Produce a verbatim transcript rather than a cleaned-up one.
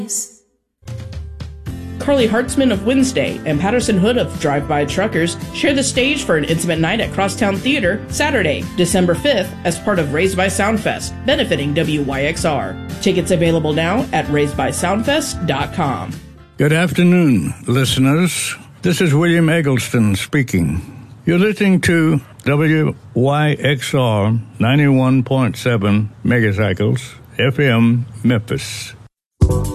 Carly Hartzman of Wednesday and Patterson Hood of Drive-By Truckers share the stage for an intimate night at Crosstown Theater Saturday, December fifth, as part of Raised by Soundfest, benefiting W Y X R. Tickets available now at raised by soundfest dot com. Good afternoon, listeners. This is William Eggleston speaking. You're listening to W Y X R ninety-one point seven megacycles F M Memphis.